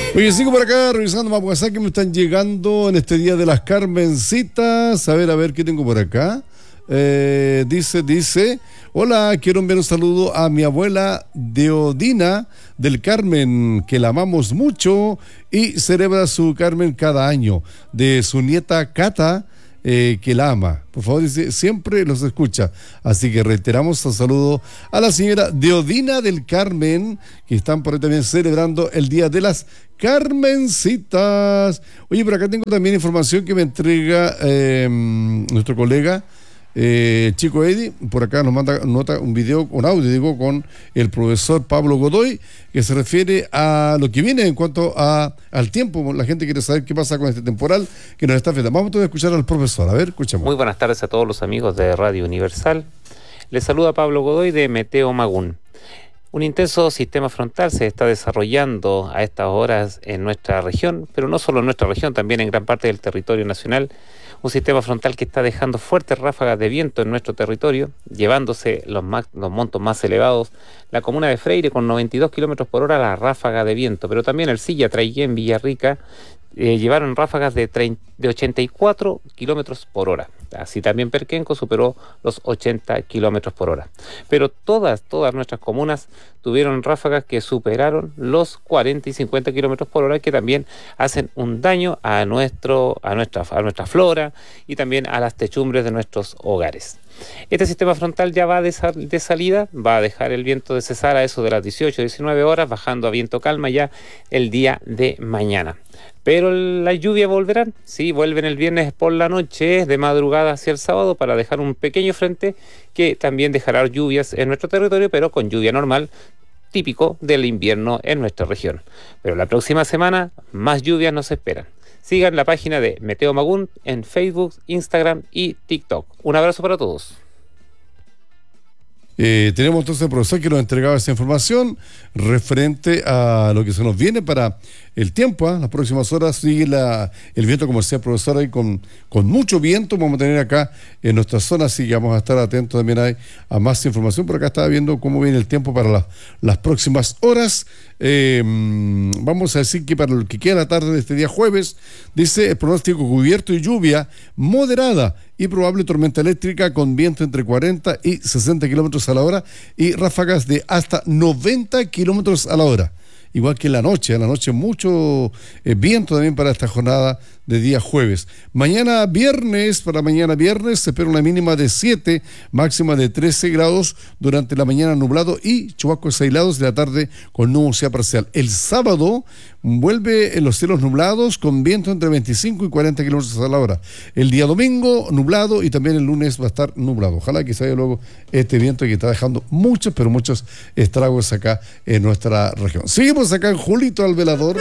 Oye, sigo por acá revisando más WhatsApp que me están llegando en este día de las Carmencitas. A ver qué tengo por acá. Dice, hola, quiero enviar un saludo a mi abuela Deodina del Carmen, que la amamos mucho y celebra su Carmen cada año, de su nieta Cata, que la ama. Por favor, dice, siempre los escucha. Así que reiteramos el saludo a la señora Deodina del Carmen, que están por ahí también celebrando el Día de las Carmencitas. Oye, por acá tengo también información que me entrega nuestro colega Chico Eddy. Por acá nos manda un audio con el profesor Pablo Godoy, que se refiere a lo que viene en cuanto al tiempo. La gente quiere saber qué pasa con este temporal que nos está afectando. Vamos a escuchar al profesor. A ver, escuchamos. Muy buenas tardes a todos los amigos de Radio Universal. Les saluda Pablo Godoy de Meteo Magún. Un intenso sistema frontal se está desarrollando a estas horas en nuestra región, pero no solo en nuestra región, también en gran parte del territorio nacional. Un sistema frontal que está dejando fuertes ráfagas de viento en nuestro territorio, llevándose los montos más elevados. La comuna de Freire con 92 kilómetros por hora la ráfaga de viento, pero también el Silla, Traiguén, Villarrica llevaron ráfagas de 84 kilómetros por hora. Así también Perquenco superó los 80 kilómetros por hora. Pero todas nuestras comunas tuvieron ráfagas que superaron los 40 y 50 kilómetros por hora, que también hacen un daño a nuestra flora y también a las techumbres de nuestros hogares. Este sistema frontal ya va de salida, va a dejar el viento de cesar a eso de las 18-19 horas, bajando a viento calma ya el día de mañana. Pero las lluvias volverán, sí, vuelven el viernes por la noche, de madrugada hacia el sábado, para dejar un pequeño frente que también dejará lluvias en nuestro territorio, pero con lluvia normal, típico del invierno en nuestra región. Pero la próxima semana más lluvias nos esperan. Sigan la página de Meteo Magún en Facebook, Instagram y TikTok. Un abrazo para todos. Tenemos entonces al profesor que nos entregaba esa información referente a lo que se nos viene para el tiempo. Las próximas horas sigue el viento, como decía el profesor, ahí con mucho viento. Vamos a tener acá en nuestra zona, así que vamos a estar atentos también a más información. Por acá estaba viendo cómo viene el tiempo para las próximas horas. Vamos a decir que para lo que queda la tarde de este día jueves, dice el pronóstico: cubierto y lluvia moderada y probable tormenta eléctrica con viento entre 40 y 60 kilómetros a la hora y ráfagas de hasta 90 kilómetros a la hora. Igual que en la noche mucho viento también para esta jornada de día jueves. Mañana viernes se espera una mínima de 7, máxima de 13 grados, durante la mañana nublado y chubascos aislados, de la tarde con nubosidad parcial. El sábado vuelve en los cielos nublados con viento entre 25 y 40 kilómetros a la hora. El día domingo nublado y también el lunes va a estar nublado. Ojalá que se vaya luego este viento que está dejando muchos estragos acá en nuestra región. Seguimos acá en Julito al Velador.